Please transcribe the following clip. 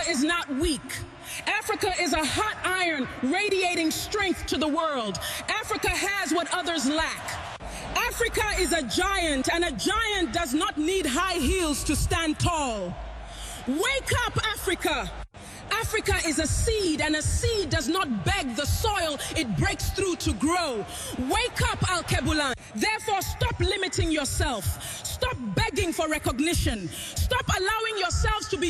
is not weak. Africa is a hot iron radiating strength to the world. Africa has what others lack. Africa is a giant, and a giant does not need high heels to stand tall. Wake up, Africa! Africa is a seed, and a seed does not beg the soil it breaks through to grow. Wake up, Al-Kebulan. Therefore, stop limiting yourself. Stop begging for recognition. Stop allowing yourselves to be